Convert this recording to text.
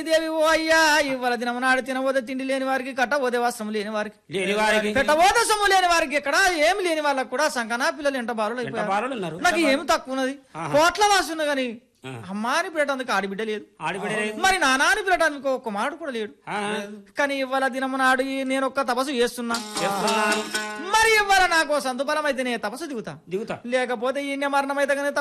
దేవి ఓ అయ్యా ఇవాళ దినమనాడు తినబోదే తిండి లేని వారికి కట్టబోదే వస్త్రం లేని వారికి పెట్టబోదే సొమ్ము లేని వారికి ఇక్కడ ఏమి లేని వాళ్ళకి కూడా సంకనా పిల్లలు ఎంట బారులు అయిపోయారు. నాకు ఏమి తక్కువ ఉన్నది కోట్ల వాసి ఉన్న గాని అమ్మాని పిలటానికి ఆడిబిడ్డ లేదు, మరి నానాని పిలటానికి ఒక కుమారుడు కూడా లేడు. కానీ ఇవాళ దినమనాడు నేను ఒక్క తపస్సు చేస్తున్నా, మరి ఇవాళ నాకు సందుబలం అయితే నేను తపస్సు దిగుతా, లేకపోతే ఈ మరణం అయితే